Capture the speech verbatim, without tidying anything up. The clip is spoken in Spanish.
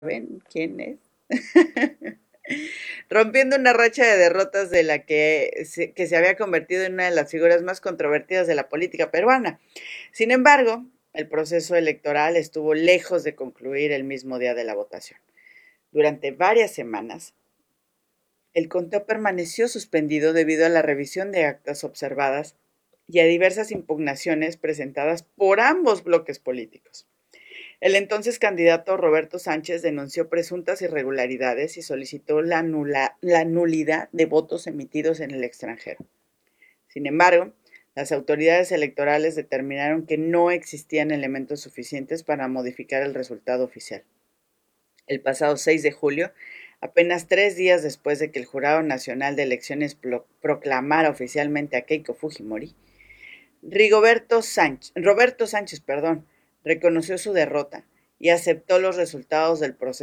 ¿Saben quién es? Rompiendo una racha de derrotas de la que se, que se había convertido en una de las figuras más controvertidas de la política peruana. Sin embargo, el proceso electoral estuvo lejos de concluir el mismo día de la votación. Durante varias semanas, el conteo permaneció suspendido debido a la revisión de actas observadas y a diversas impugnaciones presentadas por ambos bloques políticos. El entonces candidato Roberto Sánchez denunció presuntas irregularidades y solicitó la, nula, la nulidad de votos emitidos en el extranjero. Sin embargo, las autoridades electorales determinaron que no existían elementos suficientes para modificar el resultado oficial. El pasado seis de julio, apenas tres días después de que el Jurado Nacional de Elecciones proclamara oficialmente a Keiko Fujimori, Rigoberto Sánchez, Roberto Sánchez perdón, reconoció su derrota y aceptó los resultados del proceso